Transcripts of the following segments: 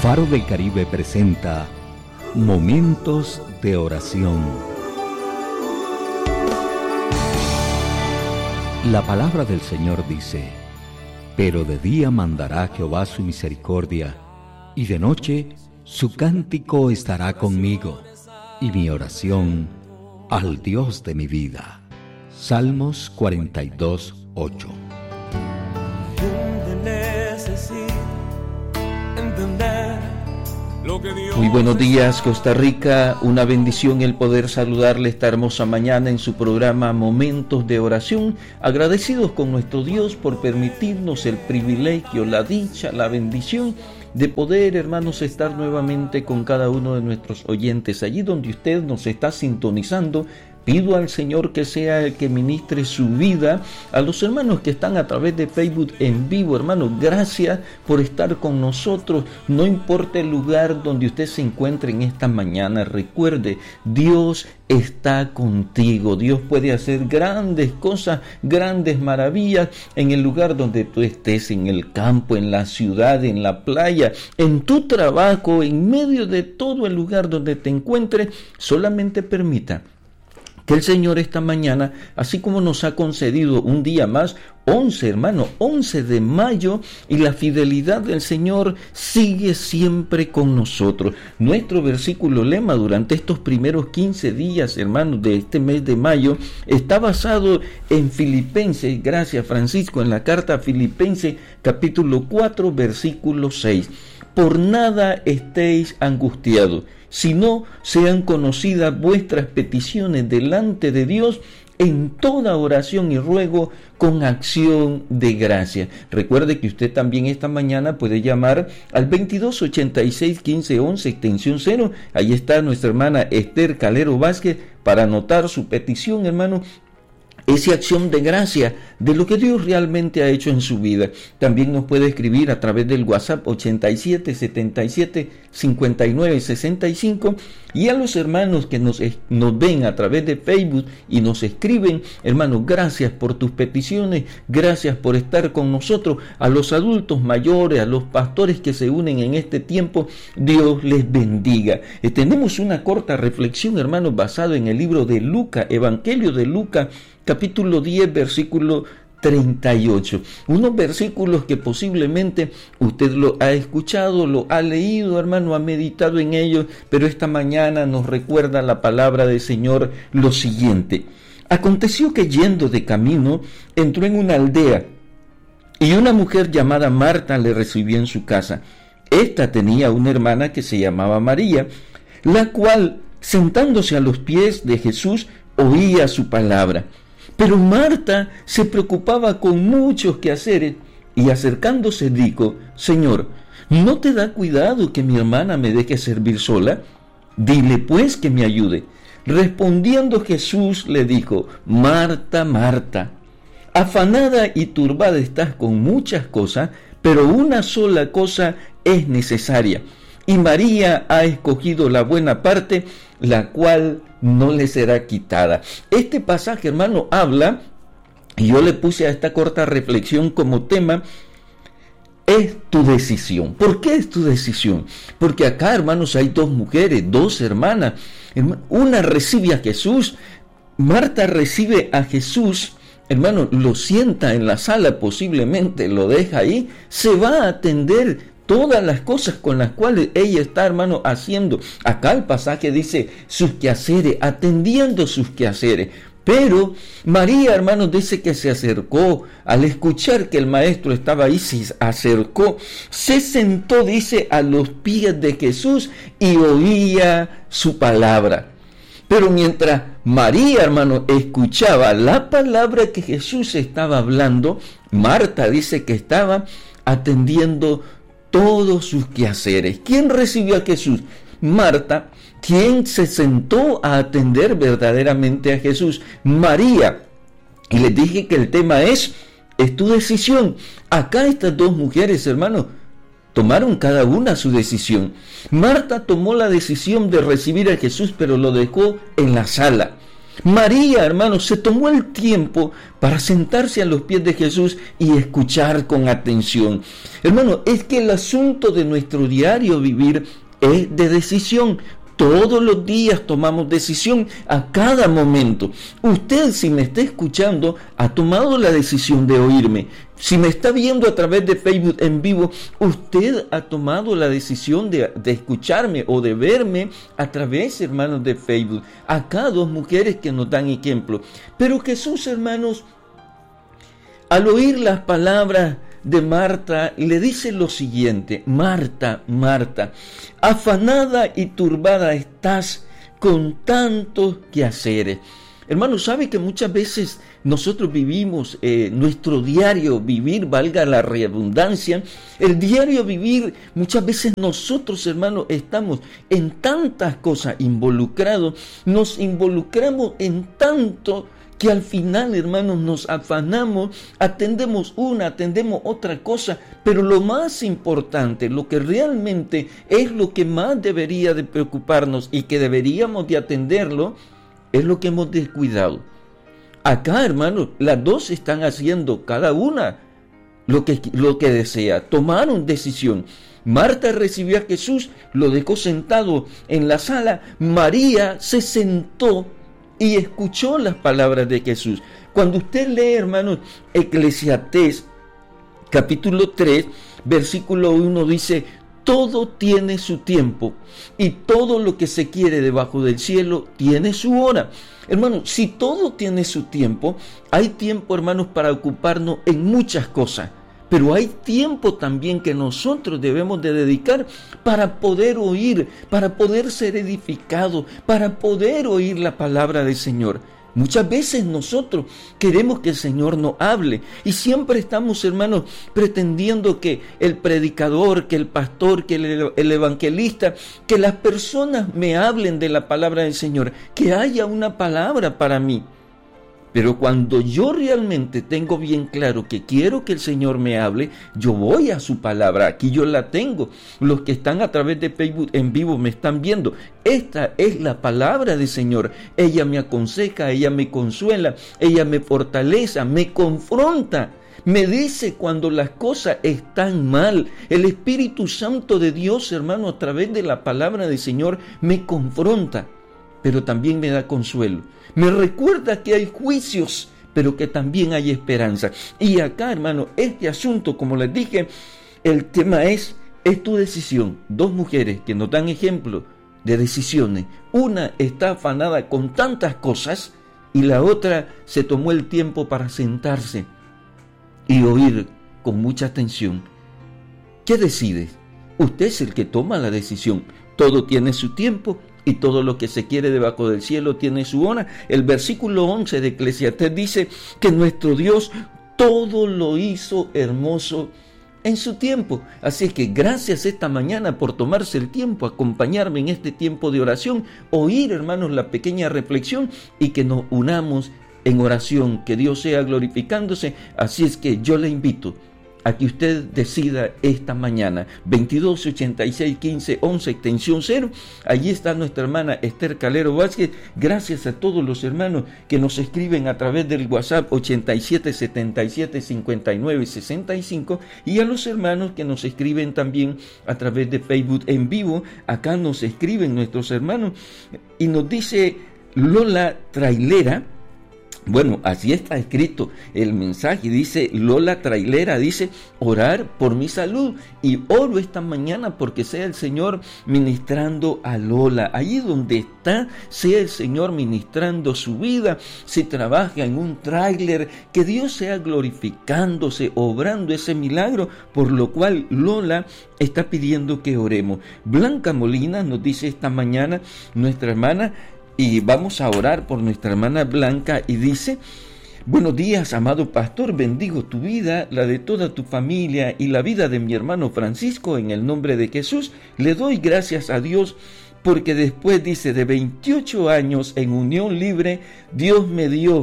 Faro del Caribe presenta Momentos de Oración. La palabra del Señor dice: pero de día mandará Jehová su misericordia, y de noche su cántico estará conmigo, y mi oración al Dios de mi vida. Salmos 42:8. Muy buenos días, Costa Rica. Una bendición el poder saludarle esta hermosa mañana en su programa Momentos de Oración. Agradecidos con nuestro Dios por permitirnos el privilegio, la dicha, la bendición de poder, hermanos, estar nuevamente con cada uno de nuestros oyentes. Allí donde usted nos está sintonizando, pido al Señor que sea el que ministre su vida. A los hermanos que están a través de Facebook en vivo, hermanos, gracias por estar con nosotros. No importa el lugar donde usted se encuentre en esta mañana, recuerde, Dios está contigo. Dios puede hacer grandes cosas, grandes maravillas en el lugar donde tú estés, en el campo, en la ciudad, en la playa, en tu trabajo, en medio de todo el lugar donde te encuentres. Solamente permita que el Señor esta mañana, así como nos ha concedido un día más, 11 de mayo, y la fidelidad del Señor sigue siempre con nosotros. Nuestro versículo lema durante estos primeros 15 días, hermanos, de este mes de mayo, está basado en Filipenses, gracias Francisco, en la carta a Filipenses, capítulo 4, versículo 6. Por nada estéis angustiados, sino sean conocidas vuestras peticiones delante de Dios en toda oración y ruego con acción de gracia. Recuerde que usted también esta mañana puede llamar al 2286-1511 extensión 0. Ahí está nuestra hermana Esther Calero Vázquez para anotar su petición, hermano. Esa acción de gracia de lo que Dios realmente ha hecho en su vida. También nos puede escribir a través del WhatsApp 8777-5965, y a los hermanos que nos ven a través de Facebook y nos escriben, hermanos, gracias por tus peticiones, gracias por estar con nosotros. A los adultos mayores, a los pastores que se unen en este tiempo, Dios les bendiga. Tenemos una corta reflexión, hermanos, basado en el libro de Lucas, Evangelio de Lucas, capítulo 10, versículo 38. Unos versículos que posiblemente usted lo ha escuchado, lo ha leído, hermano, ha meditado en ellos, pero esta mañana nos recuerda la palabra del Señor lo siguiente: aconteció que yendo de camino, entró en una aldea, y una mujer llamada Marta le recibió en su casa. Esta tenía una hermana que se llamaba María, la cual, sentándose a los pies de Jesús, oía su palabra. Pero Marta se preocupaba con muchos quehaceres, y acercándose dijo: Señor, ¿no te da cuidado que mi hermana me deje servir sola? Dile pues que me ayude. Respondiendo Jesús le dijo: Marta, Marta, afanada y turbada estás con muchas cosas, pero una sola cosa es necesaria, y María ha escogido la buena parte, la cual no le será quitada. Este pasaje, hermano, habla, y yo le puse a esta corta reflexión como tema, es tu decisión. ¿Por qué es tu decisión? Porque acá, hermanos, hay dos mujeres, dos hermanas. Una recibe a Jesús. Marta recibe a Jesús, hermano, lo sienta en la sala, posiblemente lo deja ahí, se va a atender todas las cosas con las cuales ella está, hermano, haciendo. Acá el pasaje dice sus quehaceres, atendiendo sus quehaceres. Pero María, hermano, dice que se acercó, al escuchar que el maestro estaba ahí, se acercó, se sentó, dice, a los pies de Jesús y oía su palabra. Pero mientras María, hermano, escuchaba la palabra que Jesús estaba hablando, Marta dice que estaba atendiendo todos sus quehaceres. ¿Quién recibió a Jesús? Marta. ¿Quién se sentó a atender verdaderamente a Jesús? María. Y les dije que el tema es tu decisión. Acá estas dos mujeres, hermanos, tomaron cada una su decisión. Marta tomó la decisión de recibir a Jesús, pero lo dejó en la sala. María, hermanos, se tomó el tiempo para sentarse a los pies de Jesús y escuchar con atención. Hermano, es que el asunto de nuestro diario vivir es de decisión. Todos los días tomamos decisión a cada momento. Usted, si me está escuchando, ha tomado la decisión de oírme. Si me está viendo a través de Facebook en vivo, usted ha tomado la decisión de escucharme o de verme a través, hermanos, de Facebook. Acá dos mujeres que nos dan ejemplo. Pero Jesús, hermanos, al oír las palabras de Marta, le dice lo siguiente: Marta, Marta, afanada y turbada estás con tantos quehaceres. Hermanos, ¿sabe que muchas veces nosotros vivimos nuestro diario vivir, valga la redundancia, el diario vivir, muchas veces nosotros, hermanos, estamos en tantas cosas involucrados, nos involucramos en tanto que al final, hermanos, nos afanamos, atendemos otra cosa, pero lo más importante, lo que realmente es lo que más debería de preocuparnos y que deberíamos de atenderlo, es lo que hemos descuidado. Acá, hermanos, las dos están haciendo cada una lo que desea, tomaron decisión. Marta recibió a Jesús, lo dejó sentado en la sala, María se sentó y escuchó las palabras de Jesús. Cuando usted lee, hermanos, Eclesiastés capítulo 3, versículo 1 dice: todo tiene su tiempo y todo lo que se quiere debajo del cielo tiene su hora. Hermanos, si todo tiene su tiempo, hay tiempo, hermanos, para ocuparnos en muchas cosas. Pero hay tiempo también que nosotros debemos de dedicar para poder oír, para poder ser edificados, para poder oír la palabra del Señor. Muchas veces nosotros queremos que el Señor nos hable y siempre estamos, hermanos, pretendiendo que el predicador, que el pastor, que el evangelista, que las personas me hablen de la palabra del Señor, que haya una palabra para mí. Pero cuando yo realmente tengo bien claro que quiero que el Señor me hable, yo voy a su palabra. Aquí yo la tengo. Los que están a través de Facebook en vivo me están viendo. Esta es la palabra del Señor. Ella me aconseja, ella me consuela, ella me fortalece, me confronta. Me dice cuando las cosas están mal. El Espíritu Santo de Dios, hermano, a través de la palabra del Señor, me confronta. Pero también me da consuelo. Me recuerda que hay juicios, pero que también hay esperanza. Y acá, hermano, este asunto, como les dije, el tema es tu decisión. Dos mujeres que nos dan ejemplo de decisiones. Una está afanada con tantas cosas y la otra se tomó el tiempo para sentarse y oír con mucha atención. ¿Qué decide? Usted es el que toma la decisión. Todo tiene su tiempo y todo lo que se quiere debajo del cielo tiene su hora. El versículo 11 de Eclesiastés dice que nuestro Dios todo lo hizo hermoso en su tiempo. Así es que gracias esta mañana por tomarse el tiempo, acompañarme en este tiempo de oración, oír, hermanos, la pequeña reflexión y que nos unamos en oración, que Dios sea glorificándose. Así es que yo le invito a que usted decida esta mañana, 22 86 15 11 extensión 0. Allí está nuestra hermana Esther Calero Vázquez. Gracias a todos los hermanos que nos escriben a través del WhatsApp 87 77 59 65 y a los hermanos que nos escriben también a través de Facebook en vivo. Acá nos escriben nuestros hermanos y nos dice Lola Trailera. Bueno, así está escrito el mensaje, dice Lola Trailera, dice: orar por mi salud, y oro esta mañana porque sea el Señor ministrando a Lola, allí donde está, sea el Señor ministrando su vida. Si trabaja en un tráiler, que Dios sea glorificándose, obrando ese milagro, por lo cual Lola está pidiendo que oremos. Blanca Molina nos dice esta mañana, nuestra hermana, y vamos a orar por nuestra hermana Blanca, y dice: buenos días, amado pastor, bendigo tu vida, la de toda tu familia y la vida de mi hermano Francisco, en el nombre de Jesús. Le doy gracias a Dios porque después, dice, de 28 años en unión libre, Dios me dio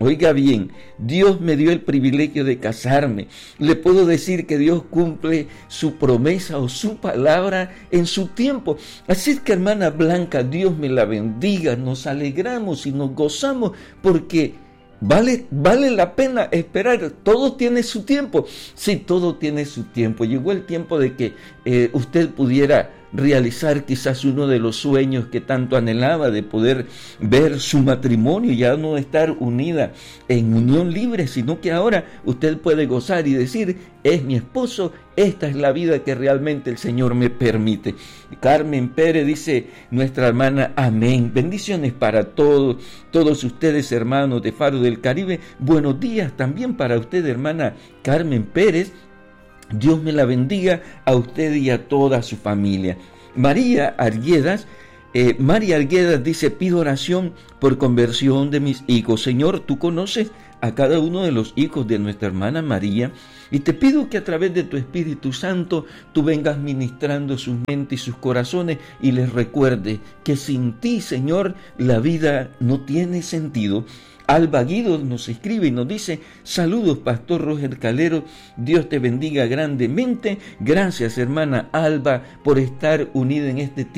Oiga bien, Dios me dio el privilegio de casarme. Le puedo decir que Dios cumple su promesa o su palabra en su tiempo. Así que, hermana Blanca, Dios me la bendiga. Nos alegramos y nos gozamos porque vale la pena esperar. Todo tiene su tiempo. Sí, todo tiene su tiempo. Llegó el tiempo de que usted pudiera realizar quizás uno de los sueños que tanto anhelaba, de poder ver su matrimonio, ya no estar unida en unión libre, sino que ahora usted puede gozar y decir: es mi esposo, esta es la vida que realmente el Señor me permite. Carmen Pérez dice nuestra hermana, amén. Bendiciones para todos ustedes, hermanos de Faro del Caribe. Buenos días también para usted, hermana Carmen Pérez. Dios me la bendiga a usted y a toda su familia. María Arguedas dice: pido oración por conversión de mis hijos. Señor, tú conoces a cada uno de los hijos de nuestra hermana María, y te pido que a través de tu Espíritu Santo tú vengas ministrando sus mentes y sus corazones y les recuerde que sin ti, Señor, la vida no tiene sentido. Alba Guido nos escribe y nos dice: saludos, Pastor Roger Calero, Dios te bendiga grandemente. Gracias, hermana Alba, por estar unida en este tiempo